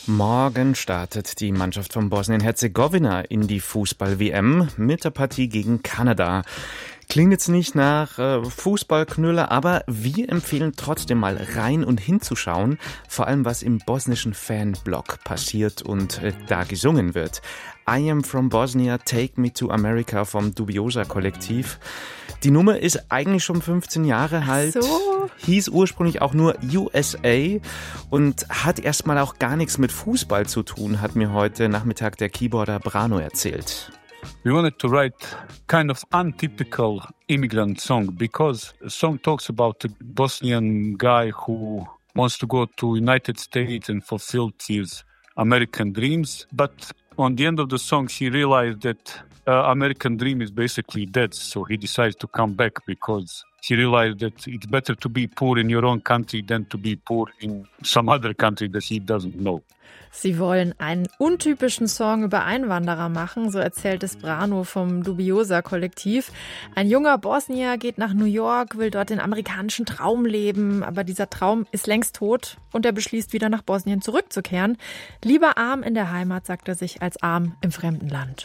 Morgen startet die Mannschaft von Bosnien-Herzegowina in die Fußball-WM mit der Partie gegen Kanada. Klingt jetzt nicht nach Fußballknüller, aber wir empfehlen trotzdem mal rein und hinzuschauen, vor allem was im bosnischen Fanblock passiert und da gesungen wird. I Am From Bosnia, Take Me to America vom Dubiosa-Kollektiv. Die Nummer ist eigentlich schon 15 Jahre alt, hieß ursprünglich auch nur USA und hat erstmal auch gar nichts mit Fußball zu tun, hat mir heute Nachmittag der Keyboarder Brano erzählt. We wanted to write kind of untypical immigrant song because the song talks about a Bosnian guy who wants to go to United States and fulfill his American dreams. But on the end of the song, he realized that American dream is basically dead. So he decided to come back because he realized that it's better to be poor in your own country than to be poor in some other country that he doesn't know. Sie wollen einen untypischen Song über Einwanderer machen, so erzählt es Brano vom Dubiosa-Kollektiv. Ein junger Bosnier geht nach New York, will dort den amerikanischen Traum leben, aber dieser Traum ist längst tot und er beschließt, wieder nach Bosnien zurückzukehren. Lieber arm in der Heimat, sagt er sich, als arm im fremden Land.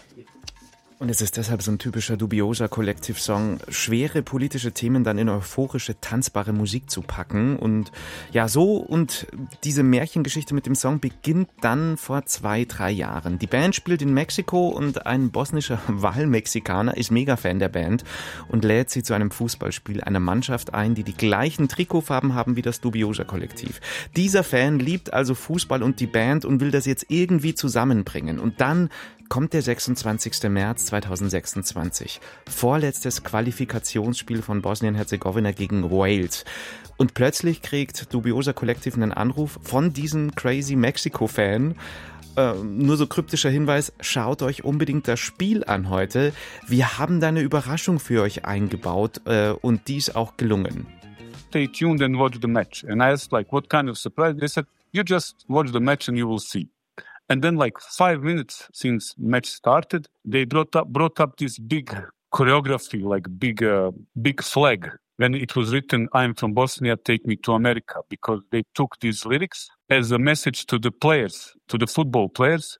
Und es ist deshalb so ein typischer Dubiosa-Kollektiv-Song, schwere politische Themen dann in euphorische, tanzbare Musik zu packen. Und ja, so und diese Märchengeschichte mit dem Song beginnt dann vor 2-3 Jahren. Die Band spielt in Mexiko und ein bosnischer Wahlmexikaner ist Mega-Fan der Band und lädt sie zu einem Fußballspiel einer Mannschaft ein, die die gleichen Trikotfarben haben wie das Dubiosa-Kollektiv. Dieser Fan liebt also Fußball und die Band und will das jetzt irgendwie zusammenbringen. Und dann kommt der 26. März 2026. Vorletztes Qualifikationsspiel von Bosnien-Herzegowina gegen Wales. Und plötzlich kriegt Dubiosa Kollektiv einen Anruf von diesem crazy Mexiko-Fan. Nur so kryptischer Hinweis, schaut euch unbedingt das Spiel an heute. Wir haben da eine Überraschung für euch eingebaut und die ist auch gelungen. Stay tuned and watch the match. And I asked, what kind of surprise? They said, you just watch the match and you will see. And then 5 minutes since match started, they brought up this big choreography, big flag. When it was written, I'm from Bosnia, take me to America, because they took these lyrics as a message to the players, to the football players,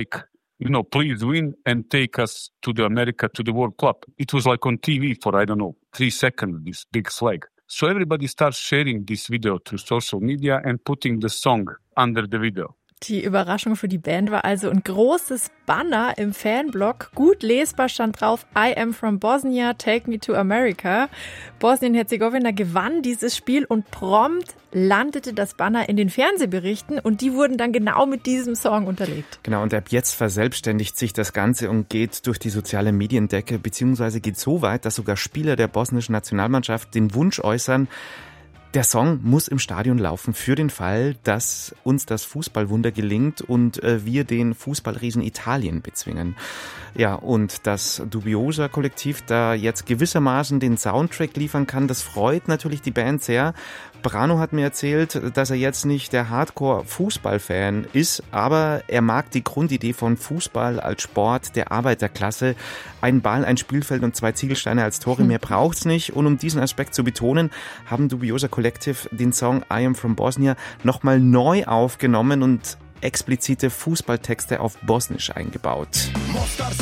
please win and take us to the America, to the World Cup. It was on TV for, 3 seconds, this big flag. So everybody starts sharing this video through social media and putting the song under the video. Die Überraschung für die Band war also ein großes Banner im Fanblock. Gut lesbar stand drauf, I am from Bosnia, take me to America. Bosnien-Herzegowina gewann dieses Spiel und prompt landete das Banner in den Fernsehberichten und die wurden dann genau mit diesem Song unterlegt. Genau, und ab jetzt verselbstständigt sich das Ganze und geht durch die soziale Mediendecke, beziehungsweise geht so weit, dass sogar Spieler der bosnischen Nationalmannschaft den Wunsch äußern, der Song muss im Stadion laufen für den Fall, dass uns das Fußballwunder gelingt und wir den Fußballriesen Italien bezwingen. Ja, und das Dubiosa-Kollektiv da jetzt gewissermaßen den Soundtrack liefern kann, das freut natürlich die Band sehr. Brano hat mir erzählt, dass er jetzt nicht der Hardcore-Fußball-Fan ist, aber er mag die Grundidee von Fußball als Sport der Arbeiterklasse. Ein Ball, ein Spielfeld und 2 Ziegelsteine als Tore, mehr braucht's nicht. Und um diesen Aspekt zu betonen, haben Dubiosa Collective den Song I Am From Bosnia nochmal neu aufgenommen und explizite Fußballtexte auf Bosnisch eingebaut.